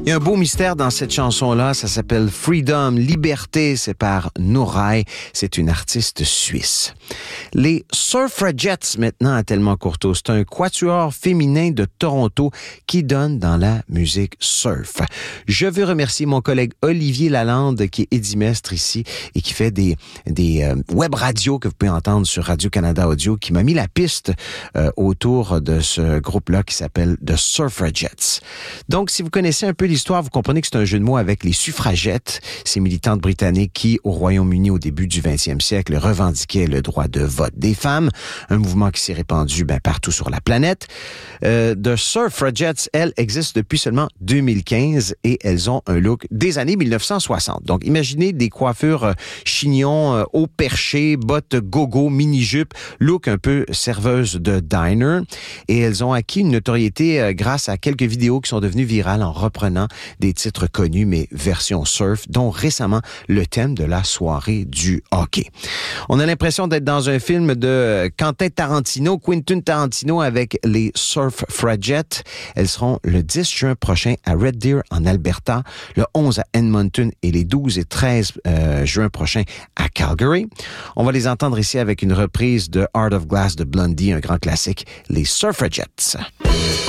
Il y a un beau mystère dans cette chanson-là, ça s'appelle Freedom, Liberté, c'est par Nouray, c'est une artiste suisse. Les Surfragettes, maintenant, à Tellement Courteau, c'est un quatuor féminin de Toronto qui donne dans la musique surf. Je veux remercier mon collègue Olivier Lalande, qui est édimestre ici et qui fait des web radios que vous pouvez entendre sur Radio-Canada Audio, qui m'a mis la piste autour de ce groupe-là qui s'appelle The Surfragettes. Donc, si vous connaissez un peu l'histoire, vous comprenez que c'est un jeu de mots avec les suffragettes, ces militantes britanniques qui, au Royaume-Uni, au début du 20e siècle, revendiquaient le droit de vote des femmes, un mouvement qui s'est répandu partout sur la planète. The Surfragettes, elles, existent depuis seulement 2015 et elles ont un look des années 1960. Donc, imaginez des coiffures chignons, haut perché, bottes gogo, mini-jupe, look un peu serveuse de diner. Et elles ont acquis une notoriété grâce à quelques vidéos qui sont devenues virales en reprenant des titres connus, mais version surf, dont récemment le thème de la soirée du hockey. On a l'impression d'être dans un film de Quentin Tarantino avec les Surfragettes. Elles seront le 10 juin prochain à Red Deer en Alberta, le 11 à Edmonton et les 12 et 13 juin prochains à Calgary. On va les entendre ici avec une reprise de Heart of Glass de Blondie, un grand classique, les Surfragettes.